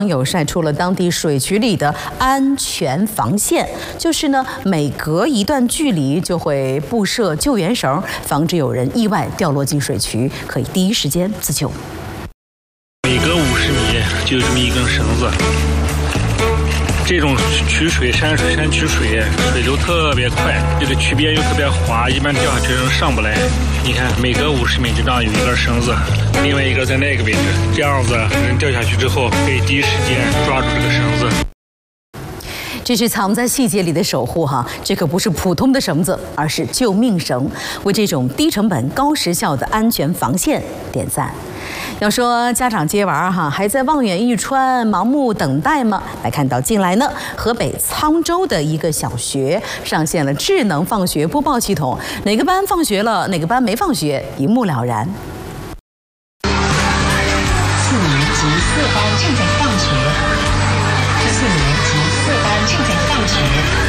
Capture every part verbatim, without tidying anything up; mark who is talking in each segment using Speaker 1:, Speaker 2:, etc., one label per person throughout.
Speaker 1: 网友晒出了当地水渠里的安全防线，就是呢，每隔一段距离就会布设救援绳，防止有人意外掉落进水渠，可以第一时间自救。
Speaker 2: 每隔五十米就有这么一根绳子。这种渠水、山水、山渠水，水流特别快，这个渠边又特别滑，一般掉下去人上不来。你看，每隔五十米就这样有一根绳子，另外一个在那个位置，这样子人掉下去之后，可以第一时间抓住这个绳子。
Speaker 1: 这是藏在细节里的守护哈，这可不是普通的绳子，而是救命绳，为这种低成本高时效的安全防线点赞。要说家长接娃哈，还在望眼欲穿、盲目等待吗？来看到近来呢，河北沧州的一个小学上线了智能放学播报系统，哪个班放学了，哪个班没放学，一目了然。
Speaker 3: 四年级四班正在放学，四年级四班正在放学。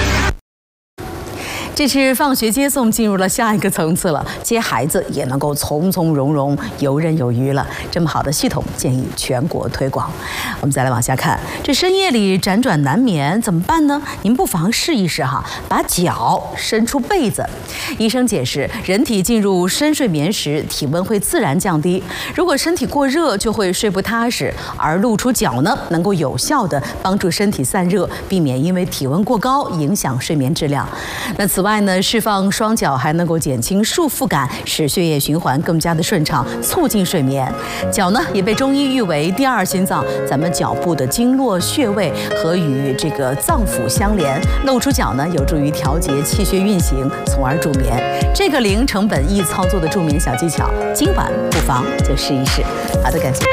Speaker 1: 这次放学接送进入了下一个层次了，接孩子也能够从从容容、游刃有余了。这么好的系统，建议全国推广。我们再来往下看，这深夜里辗转难眠怎么办呢？您不妨试一试哈，把脚伸出被子。医生解释，人体进入深睡眠时，体温会自然降低，如果身体过热，就会睡不踏实，而露出脚呢，能够有效的帮助身体散热，避免因为体温过高影响睡眠质量。那此外呢，释放双脚还能够减轻束缚感，使血液循环更加的顺畅，促进睡眠。脚呢也被中医誉为第二心脏，咱们脚部的经络穴位和与这个脏腑相连，露出脚呢有助于调节气血运行，从而助眠。这个零成本易操作的助眠小技巧，今晚不妨就试一试。好的，感谢。